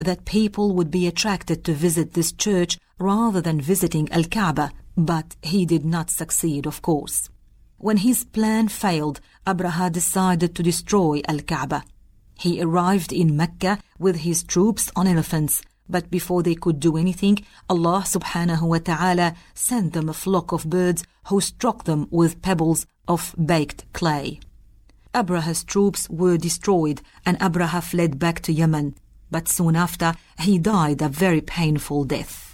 that people would be attracted to visit this church rather than visiting Al-Kaaba, but he did not succeed, of course. When his plan failed, Abraha decided to destroy Al-Kaaba. He arrived in Mecca with his troops on elephants, but before they could do anything, Allah subhanahu wa ta'ala sent them a flock of birds who struck them with pebbles of baked clay. Abraha's troops were destroyed and Abraha fled back to Yemen, but soon after he died a very painful death.